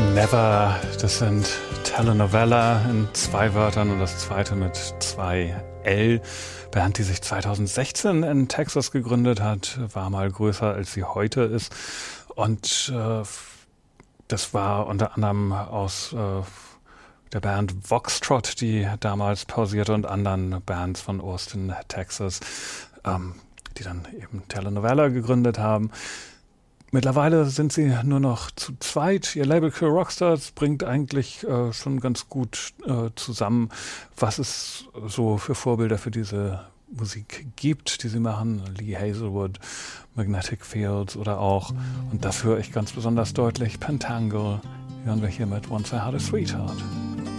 Never, das sind Telenovela in 2 Wörtern und das zweite mit 2 L. Band, die sich 2016 in Texas gegründet hat, war mal größer, als sie heute ist. Und das war unter anderem aus der Band Voxtrot, die damals pausierte, und anderen Bands von Austin, Texas, die dann eben Telenovela gegründet haben. Mittlerweile sind sie nur noch zu zweit. Ihr Label Kill Rockstars bringt eigentlich schon ganz gut zusammen, was es so für Vorbilder für diese Musik gibt, die sie machen. Lee Hazelwood, Magnetic Fields oder auch, und dafür ich ganz besonders deutlich, Pentangle. Hören wir hier mit Once I Had a Sweetheart.